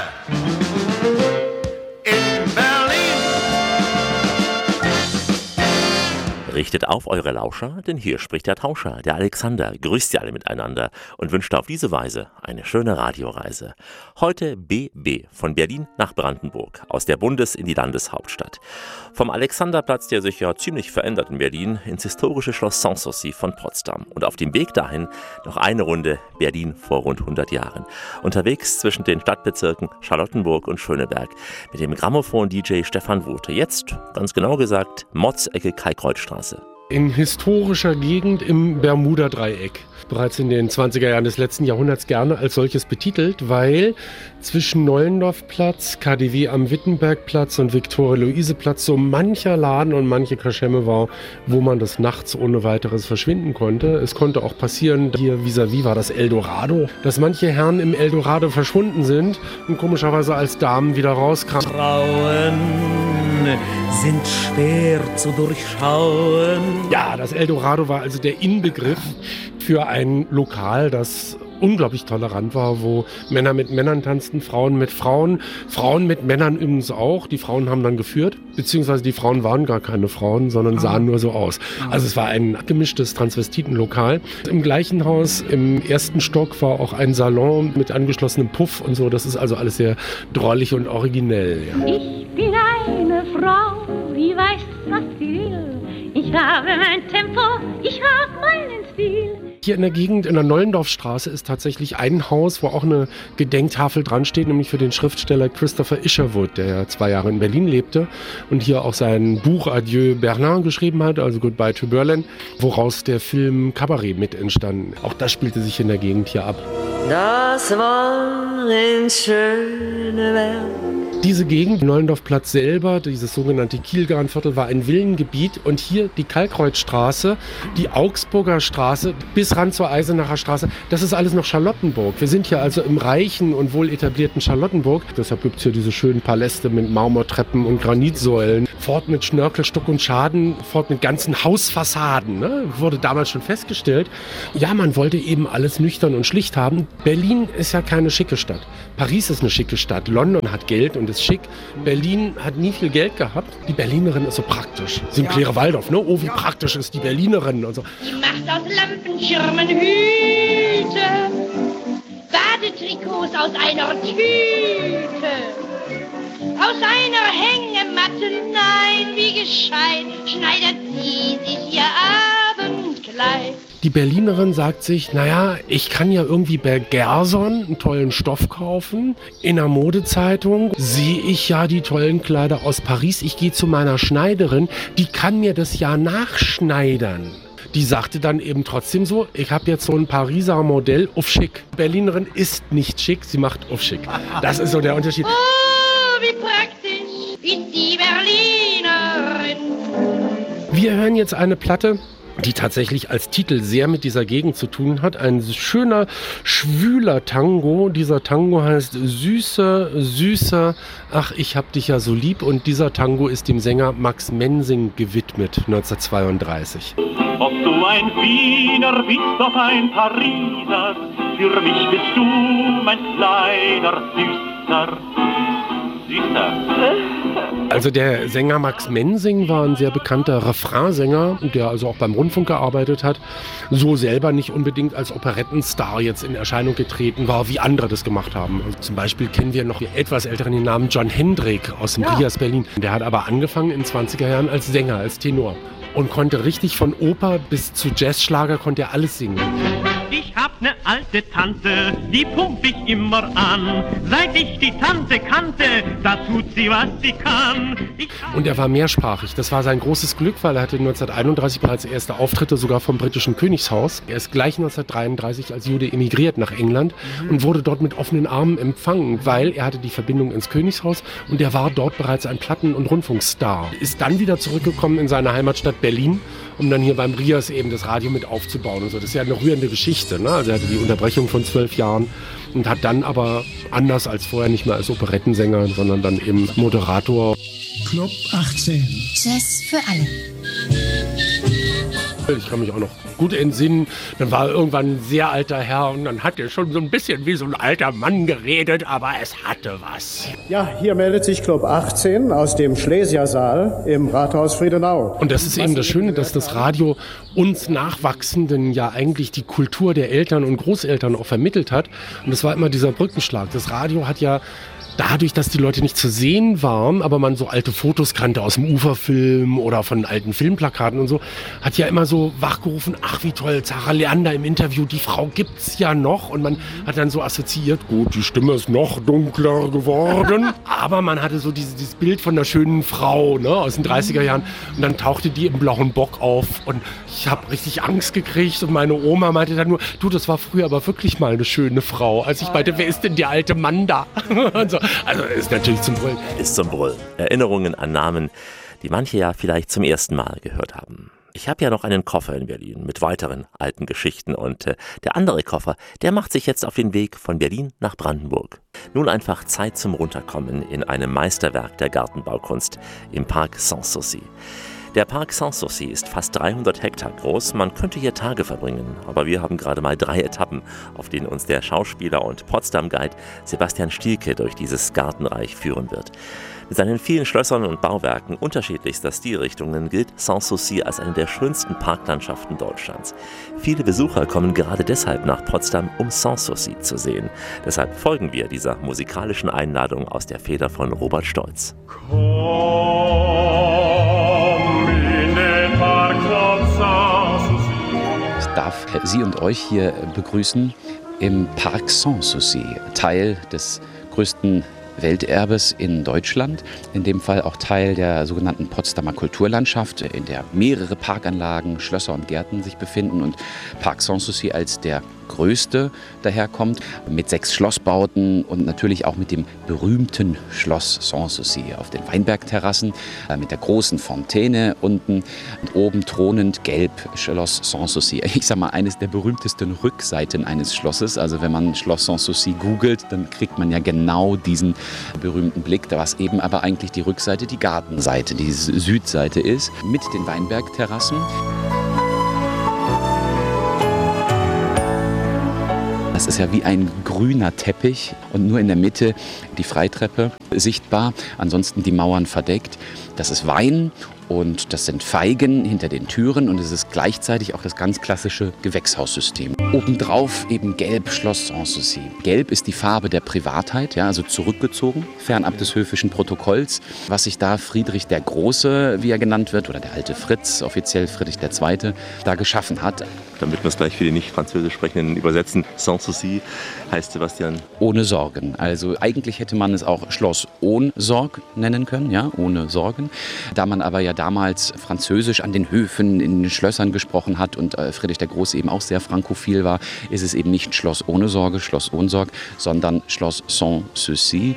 in Berlin. Richtet auf eure Lauscher, denn hier spricht der Tauscher, der Alexander, grüßt sie alle miteinander und wünscht auf diese Weise eine schöne Radioreise. Heute BB, von Berlin nach Brandenburg, aus der Bundes- in die Landeshauptstadt. Vom Alexanderplatz, der sich ja ziemlich verändert in Berlin, ins historische Schloss Sanssouci von Potsdam. Und auf dem Weg dahin noch eine Runde Berlin vor rund 100 Jahren. Unterwegs zwischen den Stadtbezirken Charlottenburg und Schöneberg mit dem Grammophon-DJ Stefan Wote. Jetzt, ganz genau gesagt, Motzecke Kalkkreuzstraße. In historischer Gegend im Bermuda-Dreieck. Bereits in den 20er Jahren des letzten Jahrhunderts gerne als solches betitelt, weil zwischen Neulendorfplatz, KaDeWe am Wittenbergplatz und Viktoria-Luise-Platz so mancher Laden und manche Kaschemme war, wo man des Nachts ohne weiteres verschwinden konnte. Es konnte auch passieren, hier vis-à-vis war das Eldorado, dass manche Herren im Eldorado verschwunden sind und komischerweise als Damen wieder rauskamen. Frauen sind schwer zu durchschauen. Ja, das Eldorado war also der Inbegriff für ein Lokal, das unglaublich tolerant war, wo Männer mit Männern tanzten, Frauen mit Frauen, Frauen mit Männern übrigens auch. Die Frauen haben dann geführt, beziehungsweise die Frauen waren gar keine Frauen, sondern sahen nur so aus. Also es war ein gemischtes Transvestitenlokal. Im gleichen Haus, im ersten Stock, war auch ein Salon mit angeschlossenem Puff und so. Das ist also alles sehr drollig und originell. Ja. Ich bin eine Frau, die weiß, was sie will. Ich habe mein Tempo, ich habe meinen Stil. Hier in der Gegend, in der Nollendorfstraße, ist tatsächlich ein Haus, wo auch eine Gedenktafel dran steht, nämlich für den Schriftsteller Christopher Isherwood, der ja 2 Jahre in Berlin lebte und hier auch sein Buch Adieu Berlin geschrieben hat, also Goodbye to Berlin, woraus der Film Cabaret mit entstanden. Auch das spielte sich in der Gegend hier ab. Das war ein Schöneberg. Diese Gegend, Neulendorfplatz selber, dieses sogenannte Kielgarnviertel, war ein Villengebiet und hier die Kalkkreuzstraße, die Augsburger Straße bis ran zur Eisenacher Straße, das ist alles noch Charlottenburg. Wir sind hier also im reichen und wohl etablierten Charlottenburg. Deshalb gibt es hier diese schönen Paläste mit Marmortreppen und Granitsäulen. Fort mit Schnörkel, Stuck und Schaden, fort mit ganzen Hausfassaden. Ne? Wurde damals schon festgestellt. Ja, man wollte eben alles nüchtern und schlicht haben. Berlin ist ja keine schicke Stadt. Paris ist eine schicke Stadt. London hat Geld und ist schick. Berlin hat nie viel Geld gehabt. Die Berlinerin ist so praktisch. Claire Waldorf, ne? Oh, wie praktisch ist die Berlinerin und so. Die macht aus Lampenschirmen Hüte, Badetrikots aus einer Tüte, aus einer Hängematte, nein, wie gescheit, schneidet sie sich ihr Abendkleid. Die Berlinerin sagt sich, naja, ich kann ja irgendwie bei Gerson einen tollen Stoff kaufen. In der Modezeitung sehe ich ja die tollen Kleider aus Paris. Ich gehe zu meiner Schneiderin, die kann mir das ja nachschneidern. Die sagte dann eben trotzdem so, ich habe jetzt so ein Pariser Modell auf schick. Berlinerin ist nicht schick, sie macht auf schick. Das ist so der Unterschied. Oh, wie praktisch ist die Berlinerin. Wir hören jetzt eine Platte, die tatsächlich als Titel sehr mit dieser Gegend zu tun hat. Ein schöner, schwüler Tango. Dieser Tango heißt Süßer, Süßer, ach, ich hab dich ja so lieb. Und dieser Tango ist dem Sänger Max Mensing gewidmet, 1932. Ob du ein Wiener bist, doch ein Pariser, für mich bist du mein kleiner Süßer. Also der Sänger Max Mensing war ein sehr bekannter Refrainsänger, der also auch beim Rundfunk gearbeitet hat, so selber nicht unbedingt als Operettenstar jetzt in Erscheinung getreten war, wie andere das gemacht haben. Also zum Beispiel kennen wir noch die etwas älteren den Namen John Hendrik aus dem Rias Berlin. Der hat aber angefangen in den 20er Jahren als Sänger, als Tenor und konnte richtig von Oper bis zu Jazzschlager konnte er alles singen. Ich hab ne alte Tante, die pump ich immer an. Seit ich die Tante kannte, da tut sie, was sie kann. Und er war mehrsprachig. Das war sein großes Glück, weil er hatte 1931 bereits erste Auftritte sogar vom britischen Königshaus. Er ist gleich 1933 als Jude emigriert nach England und wurde dort mit offenen Armen empfangen, weil er hatte die Verbindung ins Königshaus und er war dort bereits ein Platten- und Rundfunkstar. Ist dann wieder zurückgekommen in seine Heimatstadt Berlin, um dann hier beim Rias eben das Radio mit aufzubauen und so. Das ist ja eine rührende Geschichte, ne? Also er hatte die Unterbrechung von 12 Jahren und hat dann aber anders als vorher nicht mehr als Operettensänger, sondern dann eben Moderator. Club 18. Jazz für alle. Ich kann mich auch noch gut entsinnen. Dann war er irgendwann ein sehr alter Herr und dann hat er schon so ein bisschen wie so ein alter Mann geredet, aber es hatte was. Ja, hier meldet sich Club 18 aus dem Schlesiersaal im Rathaus Friedenau. Und das ist eben das Schöne, dass das Radio uns Nachwachsenden ja eigentlich die Kultur der Eltern und Großeltern auch vermittelt hat. Und das war immer dieser Brückenschlag. Das Radio hat ja dadurch, dass die Leute nicht zu sehen waren, aber man so alte Fotos kannte aus dem Uferfilm oder von alten Filmplakaten und so, hat ja immer so wachgerufen, ach wie toll, Sarah Leander im Interview, die Frau gibt's ja noch. Und man hat dann so assoziiert, gut, die Stimme ist noch dunkler geworden. Aber man hatte so dieses Bild von einer schönen Frau, ne, aus den 30er Jahren. Und dann tauchte die im blauen Bock auf und ich habe richtig Angst gekriegt. Und meine Oma meinte dann nur, du, das war früher aber wirklich mal eine schöne Frau. Als ich meinte, wer ist denn der alte Mann da? Und so. Also ist natürlich zum Brüllen. Ist zum Brüllen. Erinnerungen an Namen, die manche ja vielleicht zum ersten Mal gehört haben. Ich habe ja noch einen Koffer in Berlin mit weiteren alten Geschichten und der andere Koffer, der macht sich jetzt auf den Weg von Berlin nach Brandenburg. Nun einfach Zeit zum Runterkommen in einem Meisterwerk der Gartenbaukunst im Parc Sanssouci. Der Parc Sanssouci ist fast 300 Hektar groß, man könnte hier Tage verbringen, aber wir haben gerade mal 3 Etappen, auf denen uns der Schauspieler und Potsdam-Guide Sebastian Stielke durch dieses Gartenreich führen wird. Mit seinen vielen Schlössern und Bauwerken unterschiedlichster Stilrichtungen gilt Sanssouci als eine der schönsten Parklandschaften Deutschlands. Viele Besucher kommen gerade deshalb nach Potsdam, um Sanssouci zu sehen. Deshalb folgen wir dieser musikalischen Einladung aus der Feder von Robert Stolz. Ich darf Sie und euch hier begrüßen im Parc Sanssouci, Teil des größten Welterbes in Deutschland, in dem Fall auch Teil der sogenannten Potsdamer Kulturlandschaft, in der mehrere Parkanlagen, Schlösser und Gärten sich befinden und Parc Sanssouci als der größte daherkommt, mit 6 Schlossbauten und natürlich auch mit dem berühmten Schloss Sanssouci auf den Weinbergterrassen, mit der großen Fontäne unten und oben thronend gelb Schloss Sanssouci. Ich sag mal, eines der berühmtesten Rückseiten eines Schlosses. Also wenn man Schloss Sanssouci googelt, dann kriegt man ja genau diesen berühmten Blick, was eben aber eigentlich die Rückseite, die Gartenseite, die Südseite ist, mit den Weinbergterrassen. Das ist ja wie ein grüner Teppich und nur in der Mitte die Freitreppe sichtbar, ansonsten die Mauern verdeckt. Das ist Wein und das sind Feigen hinter den Türen und es ist gleichzeitig auch das ganz klassische Gewächshaussystem. Obendrauf eben Gelb Schloss Sanssouci. Gelb ist die Farbe der Privatheit, ja, also zurückgezogen, fernab des höfischen Protokolls, was sich da Friedrich der Große, wie er genannt wird, oder der alte Fritz, offiziell Friedrich II., da geschaffen hat. Damit wir es gleich für die nicht französisch sprechenden übersetzen, Sanssouci heißt, Sebastian? Ohne Sorgen. Also eigentlich hätte man es auch Schloss ohne Sorg nennen können, ja, ohne Sorgen. Da man aber ja damals Französisch an den Höfen, in den Schlössern gesprochen hat und Friedrich der Große eben auch sehr frankophil war, ist es eben nicht Schloss ohne Sorge, Schloss ohne Sorg, sondern Schloss Sanssouci.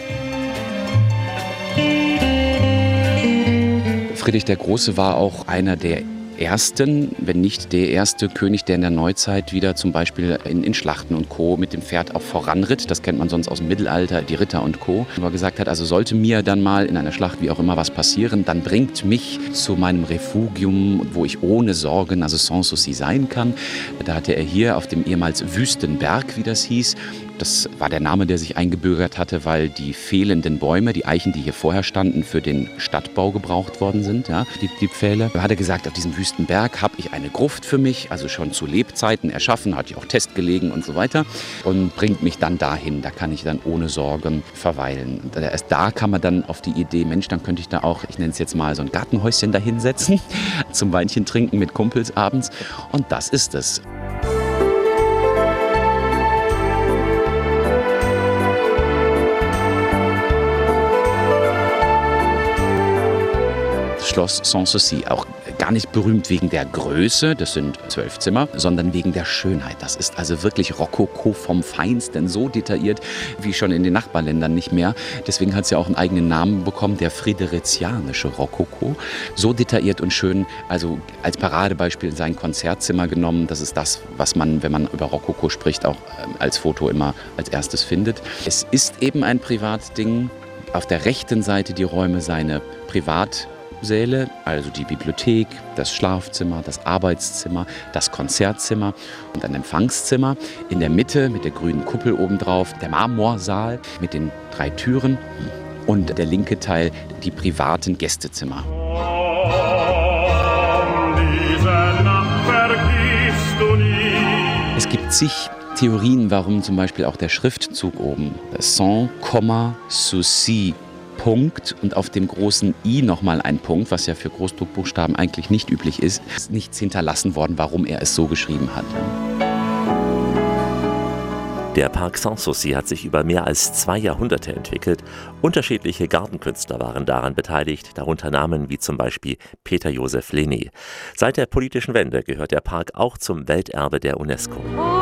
Friedrich der Große war auch einer der ersten, wenn nicht der erste König, der in der Neuzeit wieder zum Beispiel in Schlachten und Co. mit dem Pferd auch voranritt. Das kennt man sonst aus dem Mittelalter, die Ritter und Co. Wo er gesagt hat, also sollte mir dann mal in einer Schlacht wie auch immer was passieren, dann bringt mich zu meinem Refugium, wo ich ohne Sorgen, also Sanssouci sein kann. Da hatte er hier auf dem ehemals Wüstenberg, wie das hieß, das war der Name, der sich eingebürgert hatte, weil die fehlenden Bäume, die Eichen, die hier vorher standen, für den Stadtbau gebraucht worden sind, ja, die Pfähle. Da hat er gesagt, auf diesem Wüstenberg habe ich eine Gruft für mich, also schon zu Lebzeiten erschaffen, hat ich auch Test gelegen und so weiter und bringt mich dann dahin, da kann ich dann ohne Sorgen verweilen. Und erst da kam man dann auf die Idee, Mensch, dann könnte ich da auch, ich nenne es jetzt mal so ein Gartenhäuschen da hinsetzen, zum Weinchen trinken mit Kumpels abends und das ist es. Schloss Sanssouci, auch gar nicht berühmt wegen der Größe, das sind 12 Zimmer, sondern wegen der Schönheit. Das ist also wirklich Rokoko vom Feinsten, so detailliert wie schon in den Nachbarländern nicht mehr. Deswegen hat es ja auch einen eigenen Namen bekommen, der fridericianische Rokoko. So detailliert und schön, also als Paradebeispiel sein Konzertzimmer genommen. Das ist das, was man, wenn man über Rokoko spricht, auch als Foto immer als erstes findet. Es ist eben ein Privatding. Auf der rechten Seite die Räume seine Säle, also die Bibliothek, das Schlafzimmer, das Arbeitszimmer, das Konzertzimmer und ein Empfangszimmer. In der Mitte mit der grünen Kuppel obendrauf der Marmorsaal mit den 3 Türen und der linke Teil die privaten Gästezimmer. Es gibt zig Theorien, warum zum Beispiel auch der Schriftzug oben sans, souci, Punkt und auf dem großen I nochmal ein Punkt, was ja für Großdruckbuchstaben eigentlich nicht üblich ist nichts hinterlassen worden, warum er es so geschrieben hat. Der Parc Sanssouci hat sich über mehr als 2 Jahrhunderte entwickelt. Unterschiedliche Gartenkünstler waren daran beteiligt, darunter Namen wie zum Beispiel Peter Joseph Lenné. Seit der politischen Wende gehört der Park auch zum Welterbe der UNESCO.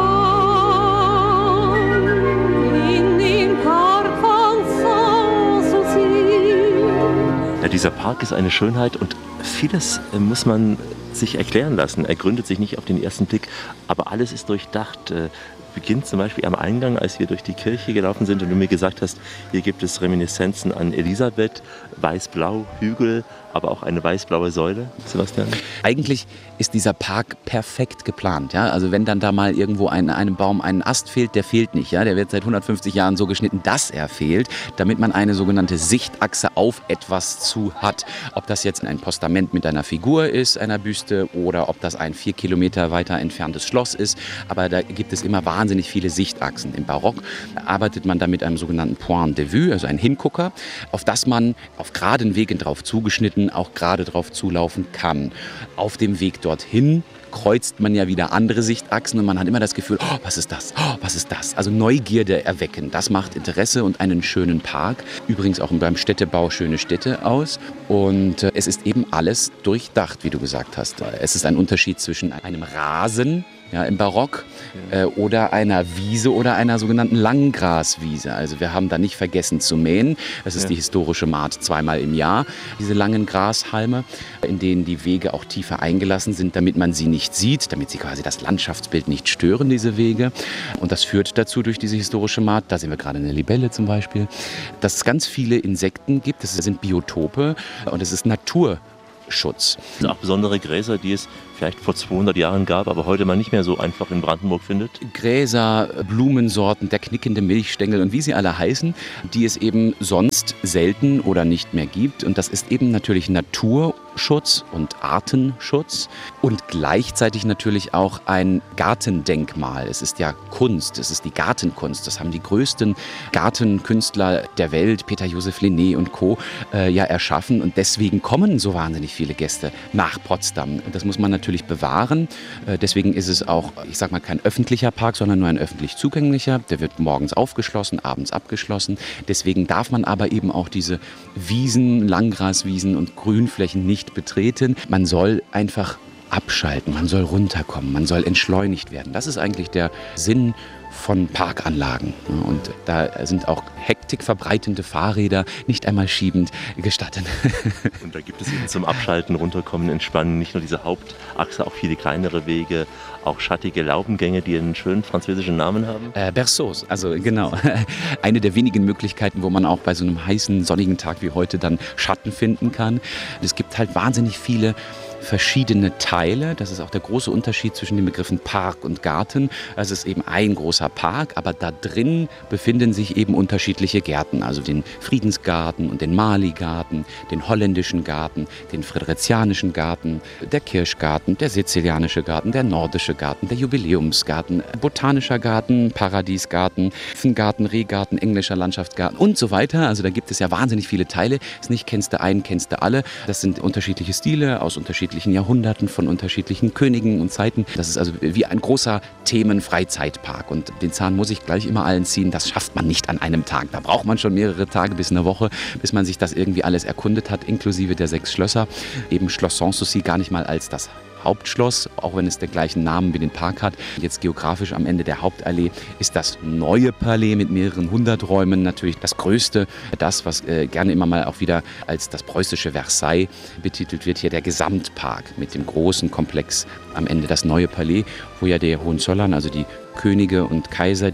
Ja, dieser Park ist eine Schönheit und vieles muss man sich erklären lassen. Er gründet sich nicht auf den ersten Blick, aber alles ist durchdacht. Beginnt zum Beispiel am Eingang, als wir durch die Kirche gelaufen sind und du mir gesagt hast, hier gibt es Reminiszenzen an Elisabeth, weiß-blau, Hügel, aber auch eine weiß-blaue Säule. Sebastian? Eigentlich ist dieser Park perfekt geplant. Ja? Also wenn dann da mal irgendwo einem Baum ein Ast fehlt, der fehlt nicht. Ja? Der wird seit 150 Jahren so geschnitten, dass er fehlt, damit man eine sogenannte Sichtachse auf etwas zu hat. Ob das jetzt ein Postament mit einer Figur ist, einer Büste, oder ob das ein 4 Kilometer weiter entferntes Schloss ist. Aber da gibt es immer wahnsinnig viele Sichtachsen. Im Barock arbeitet man da mit einem sogenannten Point de vue, also ein Hingucker, auf das man auf geraden Wegen drauf zugeschnitten auch gerade drauf zulaufen kann. Auf dem Weg dorthin kreuzt man ja wieder andere Sichtachsen und man hat immer das Gefühl, oh, was ist das? Oh, was ist das? Also Neugierde erwecken, das macht Interesse und einen schönen Park. Übrigens auch beim Städtebau schöne Städte aus. Und es ist eben alles durchdacht, wie du gesagt hast. Es ist ein Unterschied zwischen einem Rasen, ja, im Barock, oder einer Wiese oder einer sogenannten Langgraswiese. Also wir haben da nicht vergessen zu mähen. Das ist die historische Maat 2-mal im Jahr, diese langen Grashalme, in denen die Wege auch tiefer eingelassen sind, damit man sie nicht sieht, damit sie quasi das Landschaftsbild nicht stören, diese Wege. Und das führt dazu durch diese historische Maat, da sehen wir gerade eine Libelle zum Beispiel, dass es ganz viele Insekten gibt. Das sind Biotope und es ist Naturschutz. Es sind auch besondere Gräser, die es vielleicht vor 200 Jahren gab, aber heute man nicht mehr so einfach in Brandenburg findet. Gräser, Blumensorten, der knickende Milchstängel und wie sie alle heißen, die es eben sonst selten oder nicht mehr gibt. Und das ist eben natürlich Naturschutz und Artenschutz und gleichzeitig natürlich auch ein Gartendenkmal. Es ist ja Kunst, es ist die Gartenkunst. Das haben die größten Gartenkünstler der Welt, Peter Joseph Lenné und Co. Erschaffen. Und deswegen kommen so wahnsinnig viele Gäste nach Potsdam. Und das muss man natürlich bewahren. Deswegen ist es auch, ich sag mal, kein öffentlicher Park, sondern nur ein öffentlich zugänglicher. Der wird morgens aufgeschlossen, abends abgeschlossen. Deswegen darf man aber eben auch diese Wiesen, Langgraswiesen und Grünflächen nicht betreten. Man soll einfach abschalten, man soll runterkommen, man soll entschleunigt werden. Das ist eigentlich der Sinn von Parkanlagen. Und da sind auch hektikverbreitende Fahrräder nicht einmal schiebend gestattet. Und da gibt es eben zum Abschalten, runterkommen, entspannen nicht nur diese Hauptachse, auch viele kleinere Wege, auch schattige Laubengänge, die einen schönen französischen Namen haben. Berceaus, also genau. Eine der wenigen Möglichkeiten, wo man auch bei so einem heißen, sonnigen Tag wie heute dann Schatten finden kann. Es gibt halt wahnsinnig viele verschiedene Teile. Das ist auch der große Unterschied zwischen den Begriffen Park und Garten. Es ist eben ein großer Park, aber da drin befinden sich eben unterschiedliche Gärten. Also den Friedensgarten und den Mali-Garten, den holländischen Garten, den friderizianischen Garten, der Kirschgarten, der sizilianische Garten, der nordische Garten, der Jubiläumsgarten, botanischer Garten, Paradiesgarten, Garten, Rehgarten, englischer Landschaftsgarten und so weiter. Also da gibt es ja wahnsinnig viele Teile. Es nicht kennst du einen, kennst du alle. Das sind unterschiedliche Stile aus unterschiedlichen Jahrhunderten von unterschiedlichen Königen und Zeiten. Das ist also wie ein großer Themen-Freizeitpark. Und den Zahn muss ich gleich immer allen ziehen. Das schafft man nicht an einem Tag. Da braucht man schon mehrere Tage bis eine Woche, bis man sich das irgendwie alles erkundet hat, inklusive der 6 Schlösser. Eben Schloss Sanssouci gar nicht mal als das Hauptschloss, auch wenn es den gleichen Namen wie den Park hat. Jetzt geografisch am Ende der Hauptallee ist das neue Palais mit mehreren 100 Räumen natürlich das größte. Das, was gerne immer mal auch wieder als das preußische Versailles betitelt wird, hier der Gesamtpark mit dem großen Komplex am Ende, das neue Palais, wo ja der Hohenzollern, also die Könige und Kaiser, die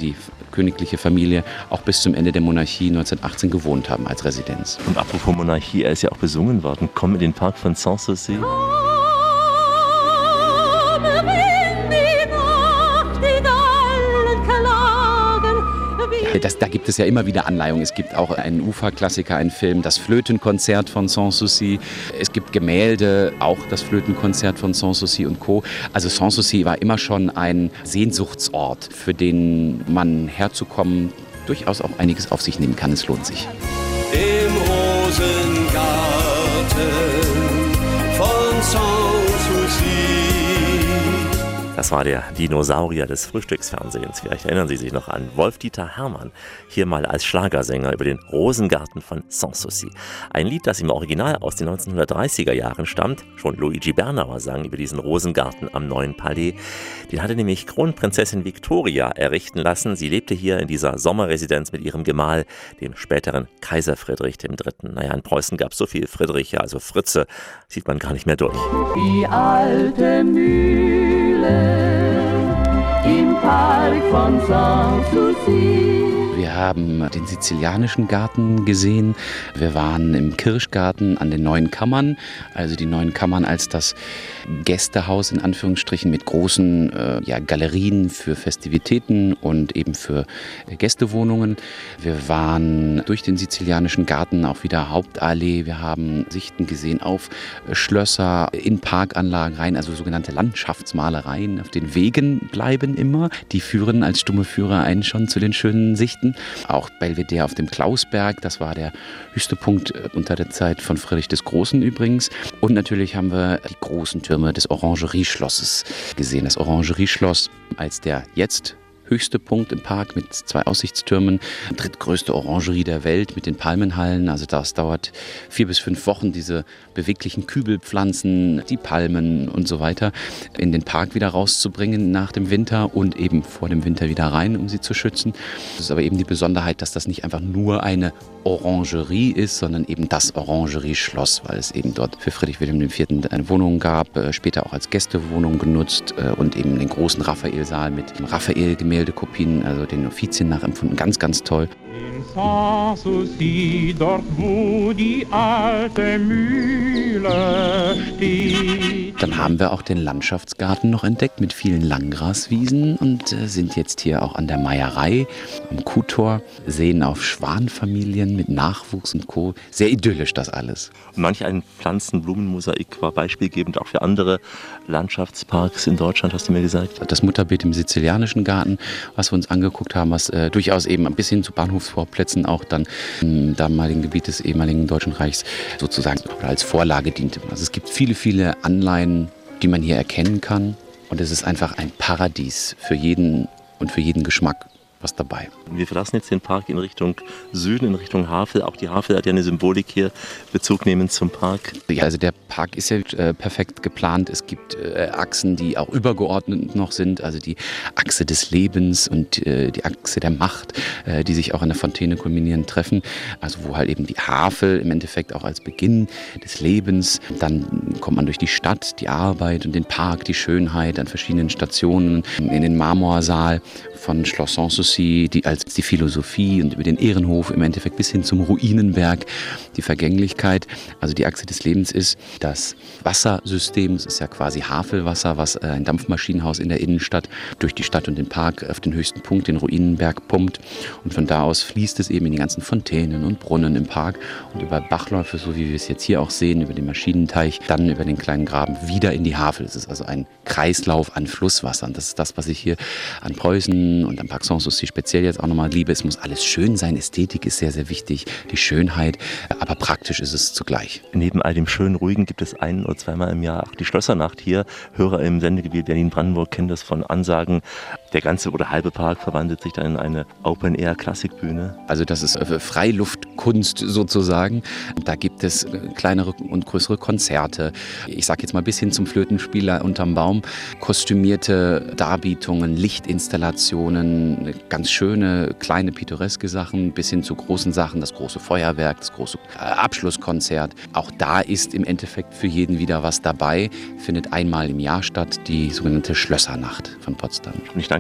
königliche Familie auch bis zum Ende der Monarchie 1918 gewohnt haben als Residenz. Und apropos Monarchie, er ist ja auch besungen worden. Komm in den Park von Sanssouci. Da gibt es ja immer wieder Anleihungen. Es gibt auch einen Uferklassiker, einen Film, das Flötenkonzert von Sanssouci. Es gibt Gemälde, auch das Flötenkonzert von Sanssouci und Co. Also Sanssouci war immer schon ein Sehnsuchtsort, für den man herzukommen durchaus auch einiges auf sich nehmen kann. Es lohnt sich. Im Rosengarten von Sanssouci. Das war der Dinosaurier des Frühstücksfernsehens. Vielleicht erinnern Sie sich noch an Wolf-Dieter Hermann, hier mal als Schlagersänger über den Rosengarten von Sanssouci. Ein Lied, das im Original aus den 1930er Jahren stammt. Schon Luigi Bernauer sang über diesen Rosengarten am Neuen Palais. Den hatte nämlich Kronprinzessin Victoria errichten lassen. Sie lebte hier in dieser Sommerresidenz mit ihrem Gemahl, dem späteren Kaiser Friedrich III. Naja, in Preußen gab es so viel Friedriche, also Fritze, sieht man gar nicht mehr durch. Die alte Mühle im Park von Sanssouci. Wir haben den sizilianischen Garten gesehen. Wir waren im Kirschgarten an den Neuen Kammern. Also die Neuen Kammern als das Gästehaus in Anführungsstrichen mit großen Galerien für Festivitäten und eben für Gästewohnungen. Wir waren durch den sizilianischen Garten auch wieder Hauptallee. Wir haben Sichten gesehen auf Schlösser, in Parkanlagen rein, also sogenannte Landschaftsmalereien. Auf den Wegen bleiben immer. Die führen als stumme Führer einen schon zu den schönen Sichten. Auch Belvedere auf dem Klausberg, das war der höchste Punkt unter der Zeit von Friedrich des Großen übrigens. Und natürlich haben wir die großen Türme des Orangerieschlosses gesehen. Das Orangerieschloss als der jetzt höchste Punkt im Park mit 2 Aussichtstürmen, drittgrößte Orangerie der Welt mit den Palmenhallen. Also das dauert 4 bis 5 Wochen, diese beweglichen Kübelpflanzen, die Palmen und so weiter in den Park wieder rauszubringen nach dem Winter und eben vor dem Winter wieder rein, um sie zu schützen. Das ist aber eben die Besonderheit, dass das nicht einfach nur eine Orangerie ist, sondern eben das Orangerieschloss, weil es eben dort für Friedrich Wilhelm IV. Eine Wohnung gab, später auch als Gästewohnung genutzt und eben den großen Raphaelsaal mit Raphael-Gemäldekopien, also den Offizien nachempfunden. Ganz, ganz toll. In Sanssouci, dort wo die alte Mühle steht. Dann haben wir auch den Landschaftsgarten noch entdeckt mit vielen Langgraswiesen und sind jetzt hier auch an der Meierei am Kuhtor, sehen auf Schwanfamilien mit Nachwuchs und Co. Sehr idyllisch das alles. Manch ein Pflanzen-Blumenmosaik war beispielgebend auch für andere Landschaftsparks in Deutschland, hast du mir gesagt. Das Mutterbild im sizilianischen Garten, was wir uns angeguckt haben, was durchaus eben ein bisschen zu Bahnhofsvorplätzen auch dann im damaligen Gebiet des ehemaligen Deutschen Reichs sozusagen als Vorlage diente. Also es gibt viele, viele Anleihen, die man hier erkennen kann. Und es ist einfach ein Paradies für jeden und für jeden Geschmack was dabei. Wir verlassen jetzt den Park in Richtung Süden, in Richtung Havel. Auch die Havel hat ja eine Symbolik hier, Bezug nehmend zum Park. Ja, also der Park ist ja perfekt geplant. Es gibt Achsen, die auch übergeordnet noch sind. Also die Achse des Lebens und die Achse der Macht, die sich auch an der Fontäne kulminieren, treffen. Also wo halt eben die Havel im Endeffekt auch als Beginn des Lebens. Dann kommt man durch die Stadt, die Arbeit und den Park, die Schönheit an verschiedenen Stationen, in den Marmorsaal von Schloss Sanssouci, die als die Philosophie und über den Ehrenhof im Endeffekt bis hin zum Ruinenberg, die Vergänglichkeit. Also die Achse des Lebens ist das Wassersystem, es ist ja quasi Havelwasser, was ein Dampfmaschinenhaus in der Innenstadt durch die Stadt und den Park auf den höchsten Punkt, den Ruinenberg, pumpt. Und von da aus fließt es eben in die ganzen Fontänen und Brunnen im Park und über Bachläufe, so wie wir es jetzt hier auch sehen, über den Maschinenteich, dann über den kleinen Graben wieder in die Havel. Es ist also ein Kreislauf an Flusswasser. Und das ist das, was ich hier an Preußen und am Park Sanssouci speziell jetzt auch nochmal liebe. Es muss alles schön sein. Ästhetik ist sehr, sehr wichtig. Die Schönheit. Aber praktisch ist es zugleich. Neben all dem schönen Ruhigen gibt es 1- oder 2-mal im Jahr auch die Schlössernacht hier. Hörer im Sendegebiet Berlin-Brandenburg kennen das von Ansagen. Der ganze oder halbe Park verwandelt sich dann in eine Open-Air-Klassikbühne. Also das ist Freiluftkunst sozusagen. Da gibt es kleinere und größere Konzerte. Ich sage jetzt mal bis hin zum Flötenspieler unterm Baum. Kostümierte Darbietungen, Lichtinstallationen, ganz schöne, kleine, pittoreske Sachen bis hin zu großen Sachen. Das große Feuerwerk, das große Abschlusskonzert. Auch da ist im Endeffekt für jeden wieder was dabei. Findet einmal im Jahr statt, die sogenannte Schlössernacht von Potsdam. Und ich danke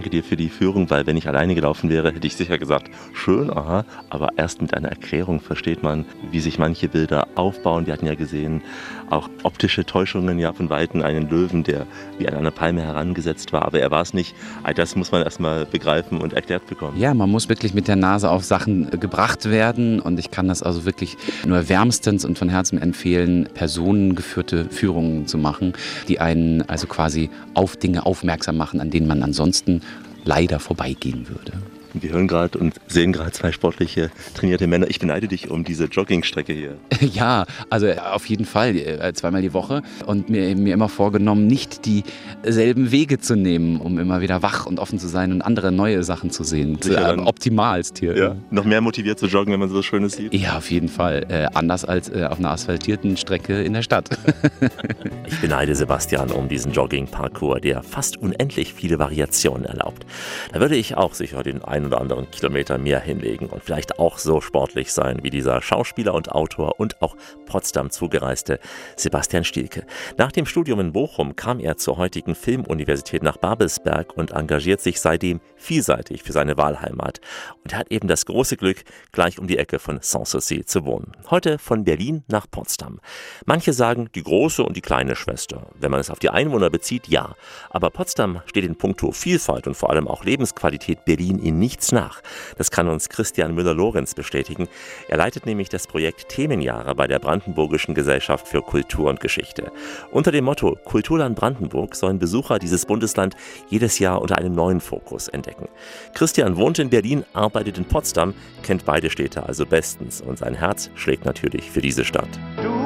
danke dir für die Führung, weil wenn ich alleine gelaufen wäre, hätte ich sicher gesagt, schön, aha, aber erst mit einer Erklärung versteht man, wie sich manche Bilder aufbauen. Wir hatten ja gesehen, auch optische Täuschungen, ja, von Weitem einen Löwen, der wie an einer Palme herangesetzt war, aber er war es nicht. Das muss man erstmal begreifen und erklärt bekommen. Ja, man muss wirklich mit der Nase auf Sachen gebracht werden und ich kann das also wirklich nur wärmstens und von Herzen empfehlen, personengeführte Führungen zu machen, die einen also quasi auf Dinge aufmerksam machen, an denen man ansonsten leider vorbeigehen würde. Wir hören gerade und sehen gerade zwei sportliche, trainierte Männer. Ich beneide dich um diese Joggingstrecke hier. Ja, also auf jeden Fall, zweimal die Woche. Und mir immer vorgenommen, nicht dieselben Wege zu nehmen, um immer wieder wach und offen zu sein und andere neue Sachen zu sehen. Optimalst hier. Ja. Noch mehr motiviert zu joggen, wenn man so Schönes sieht? Ja, auf jeden Fall. Anders als auf einer asphaltierten Strecke in der Stadt. Ich beneide Sebastian um diesen Jogging-Parcours, der fast unendlich viele Variationen erlaubt. Da würde ich auch sicher den einen oder anderen Kilometer mehr hinlegen und vielleicht auch so sportlich sein wie dieser Schauspieler und Autor und auch Potsdam zugereiste Sebastian Stielke. Nach dem Studium in Bochum kam er zur heutigen Filmuniversität nach Babelsberg und engagiert sich seitdem vielseitig für seine Wahlheimat. Und er hat eben das große Glück, gleich um die Ecke von Sanssouci zu wohnen. Heute von Berlin nach Potsdam. Manche sagen die große und die kleine Schwester. Wenn man es auf die Einwohner bezieht, ja. Aber Potsdam steht in puncto Vielfalt und vor allem auch Lebensqualität Berlin in nichts nach. Das kann uns Christian Müller-Lorenz bestätigen. Er leitet nämlich das Projekt Themenjahre bei der Brandenburgischen Gesellschaft für Kultur und Geschichte. Unter dem Motto Kulturland Brandenburg sollen Besucher dieses Bundesland jedes Jahr unter einem neuen Fokus entdecken. Christian wohnt in Berlin, arbeitet in Potsdam, kennt beide Städte also bestens und sein Herz schlägt natürlich für diese Stadt. Du